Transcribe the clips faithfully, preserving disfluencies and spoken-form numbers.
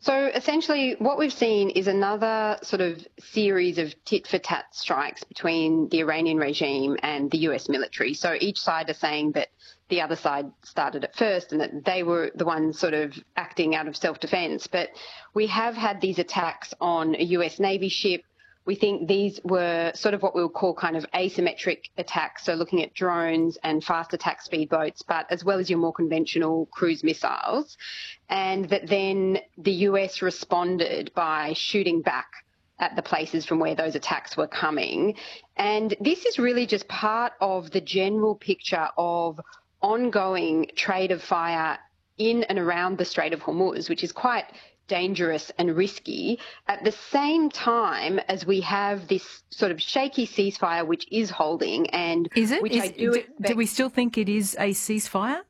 So essentially what we've seen is another sort of series of tit-for-tat strikes between the Iranian regime and the U S military. So each side is saying that the other side started it first and that they were the ones sort of acting out of self-defense. But we have had these attacks on a U S Navy ship. We think these were sort of what we would call kind of asymmetric attacks, so looking at drones and fast attack speedboats, but as well as your more conventional cruise missiles, and that then the U S responded by shooting back at the places from where those attacks were coming. And this is really just part of the general picture of ongoing trade of fire in and around the Strait of Hormuz, which is quite dangerous and risky, at the same time as we have this sort of shaky ceasefire which is holding. And is it? Which is, I do, do, expect... do we still think it is a ceasefire?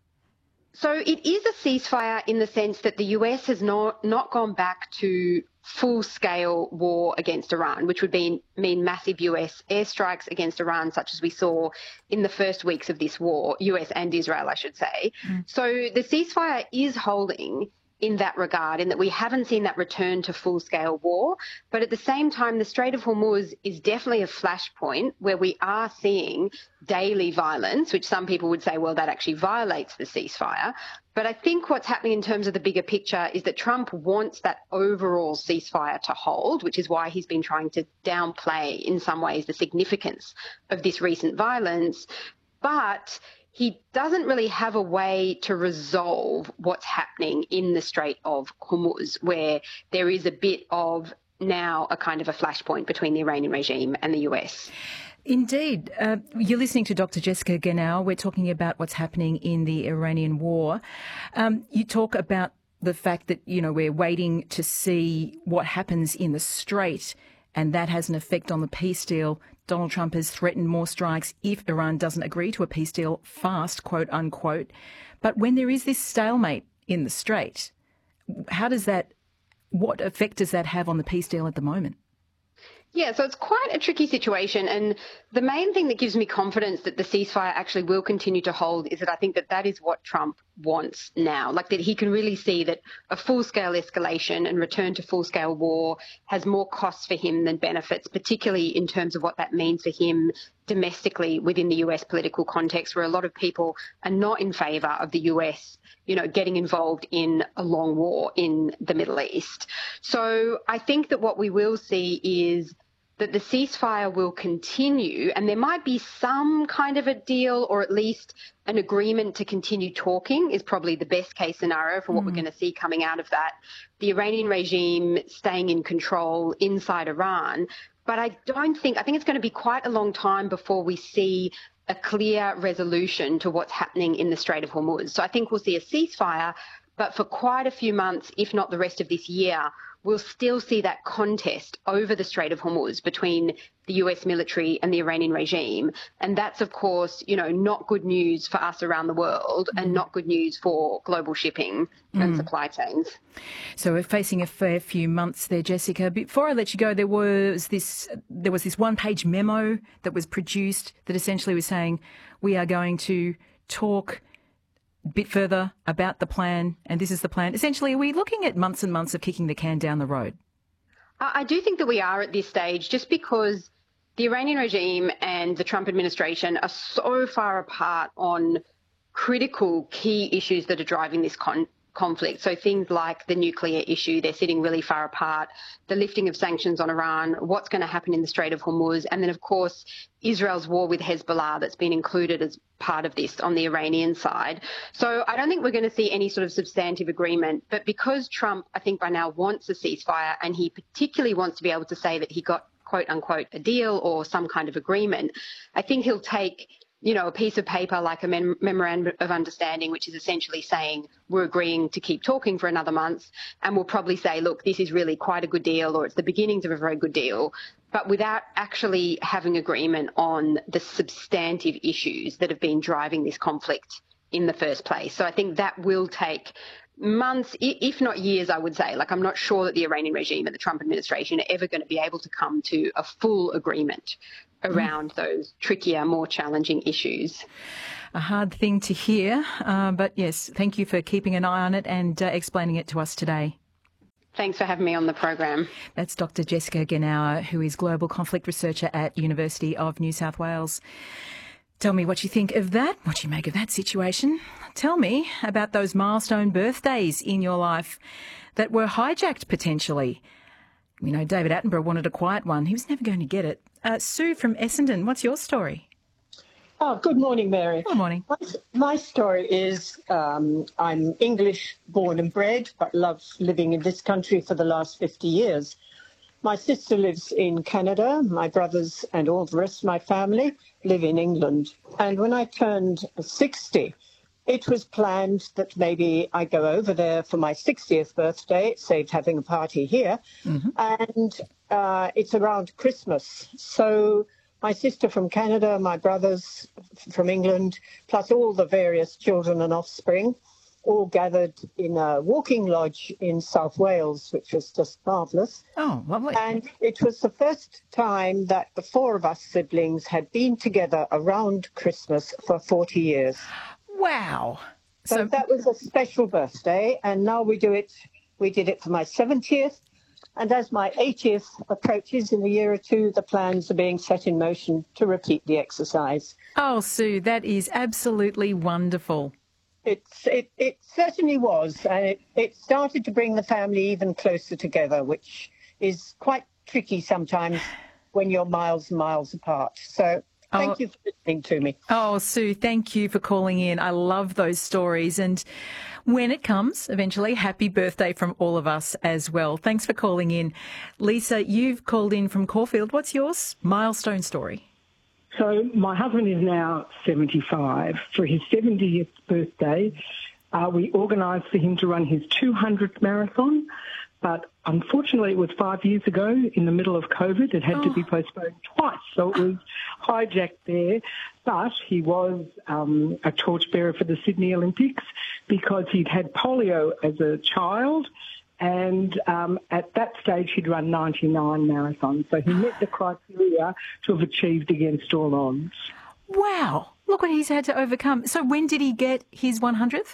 So it is a ceasefire in the sense that the U S has not, not gone back to full-scale war against Iran, which would mean, mean massive U S airstrikes against Iran, such as we saw in the first weeks of this war, U S and Israel, I should say. Mm. So the ceasefire is holding in that regard, in that we haven't seen that return to full-scale war. But at the same time, the Strait of Hormuz is definitely a flashpoint where we are seeing daily violence, which some people would say, well, that actually violates the ceasefire. But I think what's happening in terms of the bigger picture is that Trump wants that overall ceasefire to hold, which is why he's been trying to downplay in some ways the significance of this recent violence. But he doesn't really have a way to resolve what's happening in the Strait of Hormuz, where there is a bit of now a kind of a flashpoint between the Iranian regime and the U S. Indeed. Uh, you're listening to Doctor Jessica Genau. We're talking about what's happening in the Iranian war. Um, you talk about the fact that, you know, we're waiting to see what happens in the Strait, and that has an effect on the peace deal. Donald Trump has threatened more strikes if Iran doesn't agree to a peace deal fast, quote unquote. But when there is this stalemate in the Strait, how does that, what effect does that have on the peace deal at the moment? Yeah, so it's quite a tricky situation. And the main thing that gives me confidence that the ceasefire actually will continue to hold is that I think that that is what Trump wants now, like that he can really see that a full-scale escalation and return to full-scale war has more costs for him than benefits, particularly in terms of what that means for him domestically within the U S political context, where a lot of people are not in favour of the U S, you know, getting involved in a long war in the Middle East. So I think that what we will see is that the ceasefire will continue, and there might be some kind of a deal, or at least an agreement to continue talking is probably the best case scenario for what mm. we're going to see coming out of that. The Iranian regime staying in control inside Iran. But I don't think, I think it's going to be quite a long time before we see a clear resolution to what's happening in the Strait of Hormuz. So I think we'll see a ceasefire, but for quite a few months, if not the rest of this year, we'll still see that contest over the Strait of Hormuz between the U S military and the Iranian regime. And that's, of course, you know, not good news for us around the world mm. and not good news for global shipping mm. and supply chains. So we're facing a fair few months there, Jessica. Before I let you go, there was this there was this one-page memo that was produced that essentially was saying we are going to talk a bit further about the plan, and this is the plan. Essentially, are we looking at months and months of kicking the can down the road? I do think that we are at this stage, just because the Iranian regime and the Trump administration are so far apart on critical key issues that are driving this con- conflict. So things like the nuclear issue, they're sitting really far apart, the lifting of sanctions on Iran, what's going to happen in the Strait of Hormuz, and then, of course, Israel's war with Hezbollah that's been included as part of this on the Iranian side. So I don't think we're going to see any sort of substantive agreement. But because Trump, I think by now, wants a ceasefire, and he particularly wants to be able to say that he got, quote unquote, a deal or some kind of agreement, I think he'll take, you know, a piece of paper like a mem- memorandum of understanding, which is essentially saying we're agreeing to keep talking for another month, and we'll probably say, look, this is really quite a good deal, or it's the beginnings of a very good deal, but without actually having agreement on the substantive issues that have been driving this conflict in the first place. So I think that will take months, if not years, I would say. Like, I'm not sure that the Iranian regime and the Trump administration are ever going to be able to come to a full agreement around mm. those trickier, more challenging issues. A hard thing to hear, uh, but yes, thank you for keeping an eye on it and uh, explaining it to us today. Thanks for having me on the program. That's Doctor Jessica Genauer, who is Global Conflict Researcher at University of New South Wales. Tell me what you think of that, what you make of that situation. Tell me about those milestone birthdays in your life that were hijacked potentially. You know, David Attenborough wanted a quiet one. He was never going to get it. Uh, Sue from Essendon, what's your story? Oh, good morning, Mary. Good morning. My, my story is um, I'm English born and bred, but love living in this country for the last fifty years. My sister lives in Canada. My brothers and all the rest of my family live in England. And when I turned sixty, it was planned that maybe I go over there for my sixtieth birthday. It saved having a party here. Mm-hmm. And uh, it's around Christmas. So my sister from Canada, my brothers from England, plus all the various children and offspring, all gathered in a walking lodge in South Wales, which was just marvellous. Oh, lovely. And it was the first time that the four of us siblings had been together around Christmas for forty years. Wow. So, so that was a special birthday, and now we do it, we did it for my seventieth. And as my eightieth approaches in a year or two, the plans are being set in motion to repeat the exercise. Oh, Sue, that is absolutely wonderful. It's, it, it certainly was. And it, it started to bring the family even closer together, which is quite tricky sometimes when you're miles and miles apart. So thank oh, you for listening to me. Oh, Sue, thank you for calling in. I love those stories. And when it comes, eventually, happy birthday from all of us as well. Thanks for calling in. Lisa, you've called in from Caulfield. What's yours? Milestone story. So my husband is now seventy-five. For his seventieth birthday, uh, we organised for him to run his two hundredth marathon. But unfortunately, it was five years ago in the middle of COVID. It had oh. to be postponed twice. So it was hijacked there. But he was um, a torchbearer for the Sydney Olympics because he'd had polio as a child. And um, at that stage, he'd run ninety-nine marathons. So he met the criteria to have achieved against all odds. Wow. Look what he's had to overcome. So when did he get his one hundredth?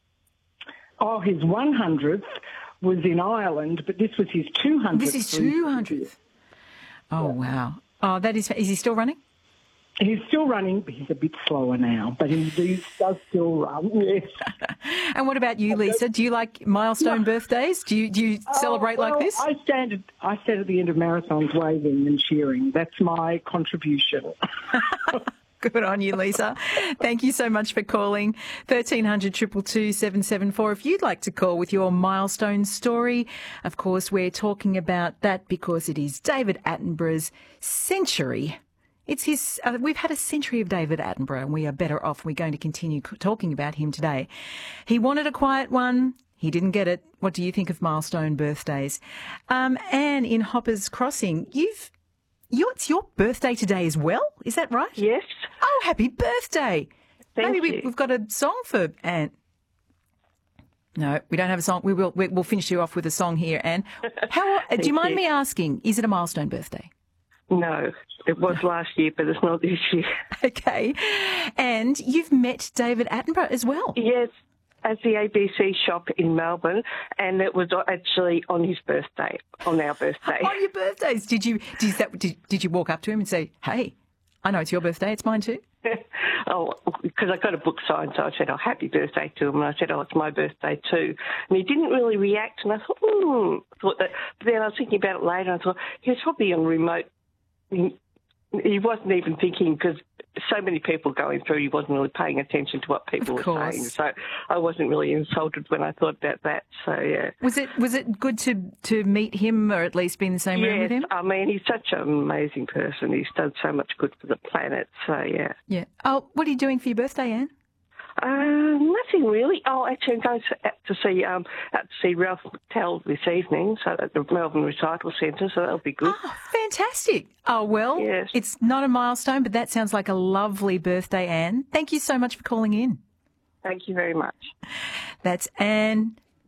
Oh, his one hundredth was in Ireland, but this was his two hundredth. This is two hundredth. Oh, yeah. Wow. Oh, that is, is he still running? He's still running, but he's a bit slower now, but he, he does still run, yes. And what about you, Lisa? Do you like milestone no. birthdays? Do you do you celebrate oh, well, like this? I stand, at, I stand at the end of marathons waving and cheering. That's my contribution. Good on you, Lisa. Thank you so much for calling. thirteen hundred, two two two, seven seven four. If you'd like to call with your milestone story, of course, we're talking about that because it is David Attenborough's century. It's his, uh, we've had a century of David Attenborough and we are better off. We're going to continue talking about him today. He wanted a quiet one. He didn't get it. What do you think of milestone birthdays? Um, Anne in Hoppers Crossing, you've, you, it's your birthday today as well. Is that right? Yes. Oh, happy birthday. Thank Maybe you. We, we've got a song for Anne. No, we don't have a song. We will, we, we'll finish you off with a song here, Anne. How, do you mind you. me asking, is it a milestone birthday? No, it was last year, but it's not this year. Okay. And you've met David Attenborough as well? Yes, at the A B C shop in Melbourne, and it was actually on his birthday, on our birthday. On your birthdays. Did you, did, that, did, did you walk up to him and say, hey, I know it's your birthday, it's mine too? Oh, because I got a book signed, so I said, oh, happy birthday to him. And I said, oh, it's my birthday too. And he didn't really react, and I thought, hmm. Thought that, but then I was thinking about it later, and I thought, he was probably on remote. He, he wasn't even thinking because so many people going through, he wasn't really paying attention to what people were saying. So I wasn't really insulted when I thought about that. So, yeah. Was it was it good to, to meet him or at least be in the same yes, room with him? I mean, he's such an amazing person. He's done so much good for the planet. So, yeah. Yeah. Oh, what are you doing for your birthday, Anne? Uh, nothing really. Oh, actually, I'm going to see um, out to see Ralph McTell this evening, so at the Melbourne Recycle Centre, so that'll be good. Oh, fantastic. Oh, well, yes. It's not a milestone, but that sounds like a lovely birthday, Anne. Thank you so much for calling in. Thank you very much. That's Anne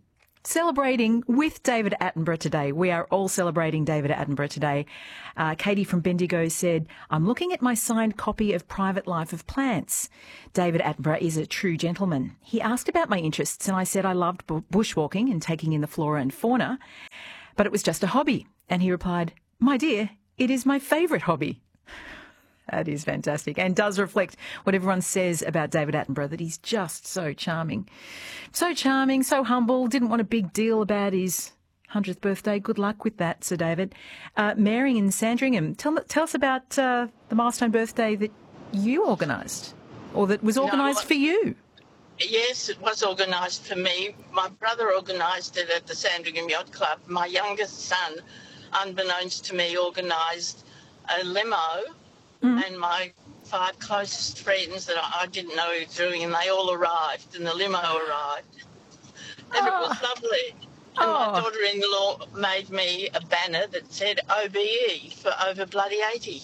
celebrating with David Attenborough today. We are all celebrating David Attenborough today. Uh, Katie from Bendigo said, I'm looking at my signed copy of Private Life of Plants. David Attenborough is a true gentleman. He asked about my interests and I said I loved bu- bushwalking and taking in the flora and fauna, but it was just a hobby. And he replied, my dear, it is my favourite hobby. That is fantastic and does reflect what everyone says about David Attenborough, that he's just so charming. So charming, so humble, didn't want a big deal about his hundredth birthday. Good luck with that, Sir David. Uh, Mary in Sandringham, tell, tell us about uh, the milestone birthday that you organised, or that was organised No, for you. Yes, it was organised for me. My brother organised it at the Sandringham Yacht Club. My youngest son, unbeknownst to me, organised a limo. Mm. And my five closest friends that I, I didn't know he was doing, and they all arrived, and the limo arrived. And oh. It was lovely. And oh. my daughter-in-law made me a banner that said O B E for over bloody eighty.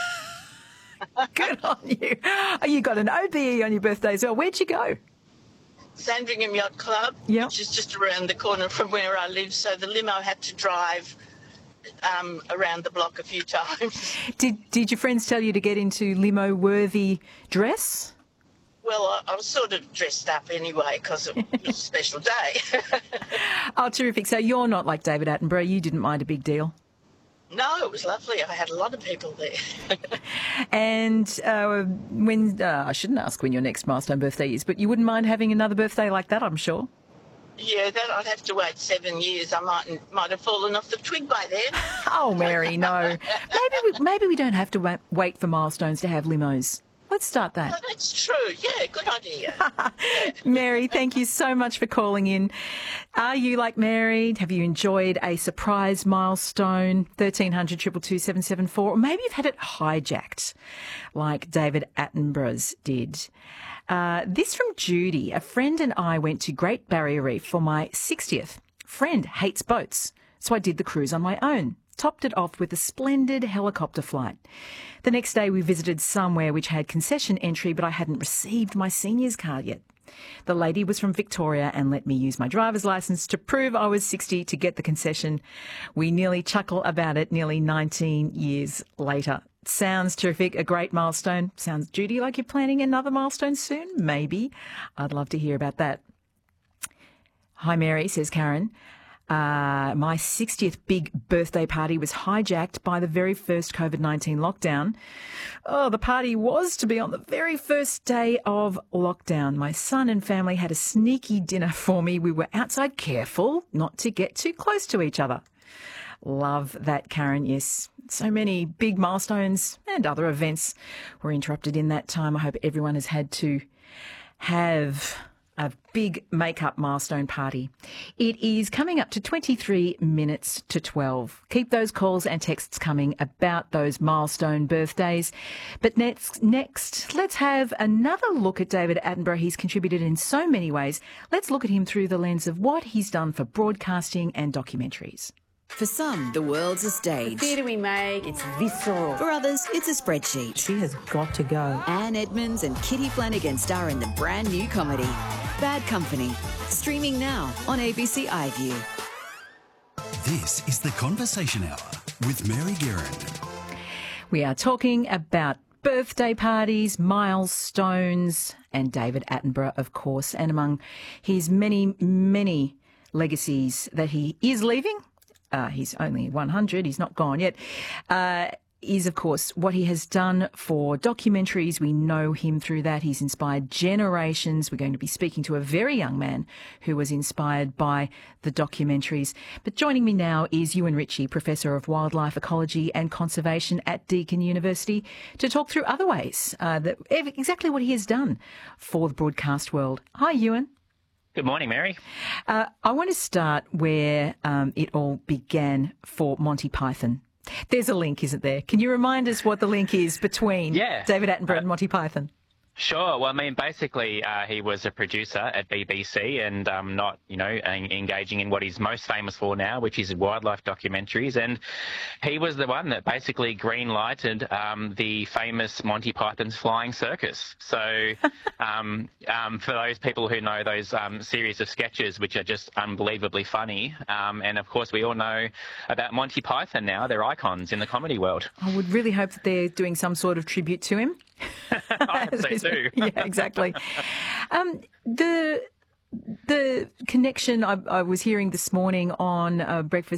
Good on you. Oh, you got an O B E on your birthday as well. Where'd you go? Sandringham Yacht Club, yep. which is just around the corner from where I live, so the limo had to drive Um, around the block a few times. Did Did your friends tell you to get into limo-worthy dress? Well, I, I was sort of dressed up anyway because it was a special day. Oh, terrific. So you're not like David Attenborough. You didn't mind a big deal? No, it was lovely. I had a lot of people there. And uh, when, uh, I shouldn't ask when your next milestone birthday is, but you wouldn't mind having another birthday like that, I'm sure? Yeah, that I'd have to wait seven years. I might might have fallen off the twig by then. Oh, Mary, no. Maybe we, maybe we don't have to wait, wait for milestones to have limos. Let's start that. Oh, that's true. Yeah, good idea. Mary, thank you so much for calling in. Are you like Mary? Have you enjoyed a surprise milestone? thirteen hundred, two two two, seven seven four. Or maybe you've had it hijacked like David Attenborough's did. Uh, this from Judy. A friend and I went to Great Barrier Reef for my sixtieth. Friend hates boats, so I did the cruise on my own. Topped it off with a splendid helicopter flight. The next day we visited somewhere which had concession entry, but I hadn't received my senior's card yet. The lady was from Victoria and let me use my driver's licence to prove I was sixty to get the concession. We nearly chuckle about it nearly nineteen years later. Sounds terrific. A great milestone. Sounds, Judy, like you're planning another milestone soon? Maybe. I'd love to hear about that. Hi, Mary, says Karen. Uh, my sixtieth big birthday party was hijacked by the very first COVID nineteen lockdown. Oh, the party was to be on the very first day of lockdown. My son and family had a sneaky dinner for me. We were outside, careful not to get too close to each other. Love that, Karen. Yes, so many big milestones and other events were interrupted in that time. I hope everyone has had to have a big make-up milestone party. It is coming up to twenty-three minutes to twelve. Keep those calls and texts coming about those milestone birthdays. But next, next, let's have another look at David Attenborough. He's contributed in so many ways. Let's look at him through the lens of what he's done for broadcasting and documentaries. For some, the world's a stage. The theatre we make, it's visceral. For others, it's a spreadsheet. She has got to go. Anne Edmonds and Kitty Flanagan star in the brand new comedy, Bad Company. Streaming now on A B C iView. This is The Conversation Hour with Mary Guerin. We are talking about birthday parties, milestones, and David Attenborough, of course, and among his many, many legacies that he is leaving. Uh, he's only one hundred, he's not gone yet, uh, is, of course, what he has done for documentaries. We know him through that. He's inspired generations. We're going to be speaking to a very young man who was inspired by the documentaries. But joining me now is Ewan Ritchie, Professor of Wildlife Ecology and Conservation at Deakin University, to talk through other ways, uh, that, exactly what he has done for the broadcast world. Hi, Ewan. Good morning, Mary. Uh, I want to start where um, it all began for Monty Python. There's a link, isn't there? Can you remind us what the link is between yeah. David Attenborough uh, and Monty Python? Sure. Well, I mean, basically, uh, he was a producer at B B C and um, not, you know, en- engaging in what he's most famous for now, which is wildlife documentaries. And he was the one that basically green-lighted um, the famous Monty Python's Flying Circus. So um, um, for those people who know those um, series of sketches, which are just unbelievably funny, um, and of course we all know about Monty Python now, they're icons in the comedy world. I would really hope that they're doing some sort of tribute to him. I hope so too. Yeah, exactly. Um, the the connection I, I was hearing this morning on uh, Breakfast